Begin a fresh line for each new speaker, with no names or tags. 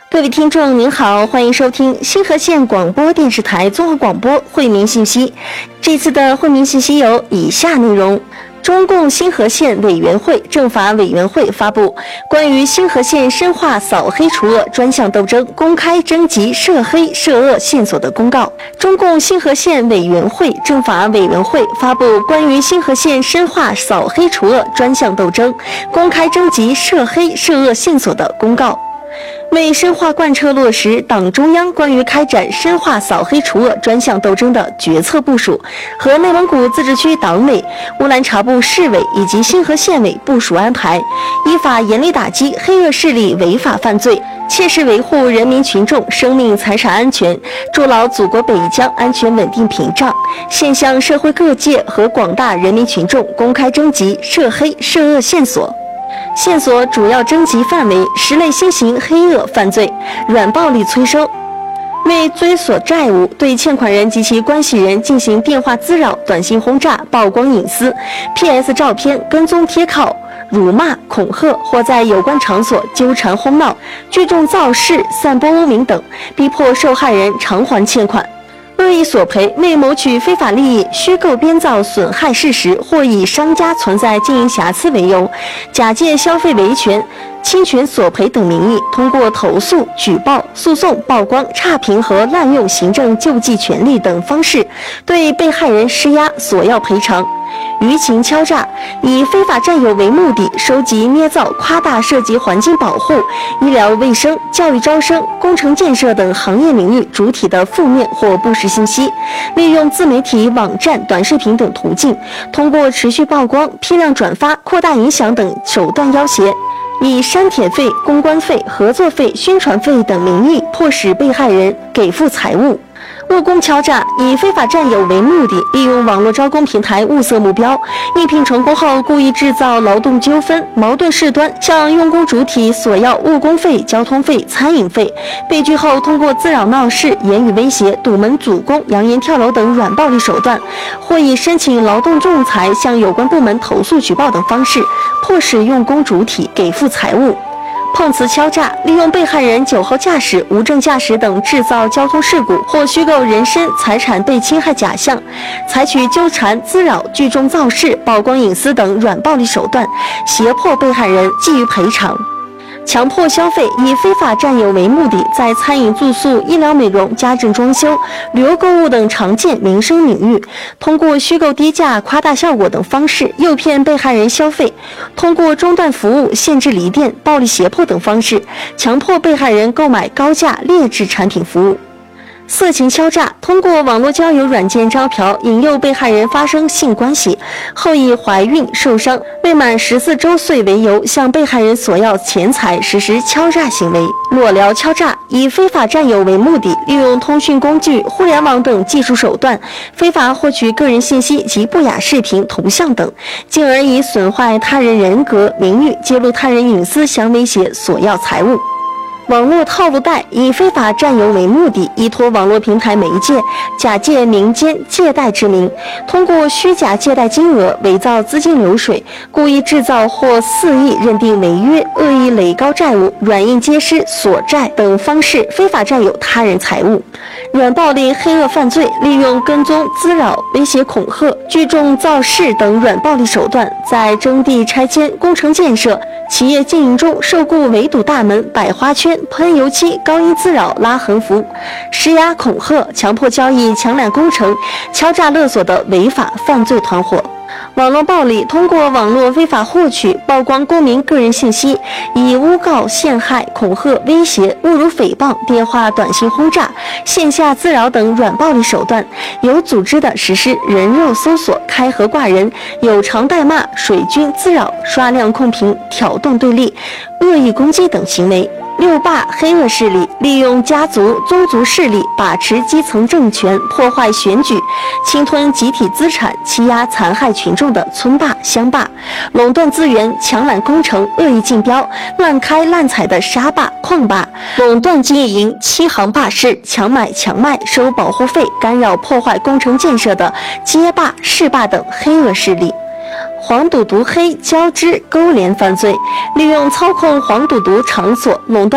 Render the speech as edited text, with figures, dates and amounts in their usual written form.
各位听众您好，欢迎收听新河县广播电视台综合广播惠民信息。这次的惠民信息有以下内容：中共新河县委员会政法委员会发布关于新河县深化扫黑除恶专项斗争公开征集涉黑涉恶线索的公告。中共新河县委员会政法委员会发布关于新河县深化扫黑除恶专项斗争公开征集涉黑涉恶线索的公告。为深化贯彻落实党中央关于开展深化扫黑除恶专项斗争的决策部署和内蒙古自治区党委、乌兰察布市委以及新河县委部署安排，依法严厉打击黑恶势力违法犯罪，切实维护人民群众生命财产安全，筑牢祖国北疆安全稳定屏障，现向社会各界和广大人民群众公开征集涉黑涉恶线索。线索主要征集范围10类新型黑恶犯罪、软暴力催收。为追索债务，对欠款人及其关系人进行电话滋扰、短信轰炸、曝光隐私、PS 照片、跟踪贴靠、辱骂、恐吓，或在有关场所纠缠哄闹、聚众造势、散播污名等，逼迫受害人偿还欠款。恶意索赔，为谋取非法利益，虚构编造损害事实，或以商家存在经营瑕疵为由，假借消费维权、侵权索赔等名义，通过投诉、举报、诉讼、曝光、差评和滥用行政救济权利等方式，对被害人施压索要赔偿。舆情敲诈，以非法占有为目的，收集、捏造、夸大涉及环境保护、医疗卫生、教育招生、工程建设等行业领域主体的负面或不实信息，利用自媒体、网站、短视频等途径，通过持续曝光、批量转发、扩大影响等手段要挟，以删帖费、公关费、合作费、宣传费等名义，迫使被害人给付财物。务工敲诈，以非法占有为目的，利用网络招工平台物色目标，应聘成功后故意制造劳动纠纷、矛盾事端，向用工主体索要误工费、交通费、餐饮费，被拒后通过滋扰闹事、言语威胁、堵门阻工、扬言跳楼等软暴力手段，或以申请劳动仲裁、向有关部门投诉举报等方式，迫使用工主体给付财物。碰瓷敲诈，利用被害人酒后驾驶、无证驾驶等制造交通事故或虚构人身财产被侵害假象，采取纠缠、滋扰、聚众造势、曝光隐私等软暴力手段，胁迫被害人给予赔偿。强迫消费，以非法占有为目的，在餐饮、住宿、医疗美容、家政装修、旅游购物等常见民生领域，通过虚构低价、夸大效果等方式，诱骗被害人消费；通过中断服务、限制离店、暴力胁迫等方式，强迫被害人购买高价劣质产品服务。色情敲诈，通过网络交友软件招嫖，引诱被害人发生性关系，后以怀孕、受伤、未满14周岁为由，向被害人索要钱财，实施敲诈行为。裸聊敲诈，以非法占有为目的，利用通讯工具、互联网等技术手段，非法获取个人信息及不雅视频、图像等，进而以损坏他人人格、名誉、揭露他人隐私相威胁索要财物。网络套路贷，以非法占有为目的，依托网络平台媒介，假借民间借贷之名，通过虚假借贷金额、伪造资金流水、故意制造或肆意认定违约、恶意垒高债务、软硬皆施、索债等方式，非法占有他人财物。软暴力黑恶犯罪，利用跟踪、滋扰、威胁恐吓、聚众造势等软暴力手段，在征地拆迁、工程建设、企业经营中受雇围堵大门、摆花圈、喷油漆、高音滋扰、拉横幅、施压恐吓、强迫交易、抢揽工程、敲诈勒索的违法犯罪团伙。网络暴力，通过网络非法获取、曝光公民个人信息，以诬告、陷害、恐吓、威胁、侮辱、诽谤、电话、短信轰炸、线下滋扰等软暴力手段，有组织地实施人肉搜索、开盒挂人、有偿代骂、水军滋扰、刷量控评、挑动对立、恶意攻击等行为。六霸黑恶势力，利用家族、宗族势力把持基层政权，破坏选举，侵吞集体资产，欺压残害群众的村霸、乡霸，垄断资源，抢揽工程，恶意竞标，滥开滥采的沙霸、矿霸，垄断经营，欺行霸市，强买强卖，收保护费，干扰破坏工程建设的街霸、市霸等黑恶势力。黄赌毒黑交织勾连犯罪，利用操控黄赌毒场所垄断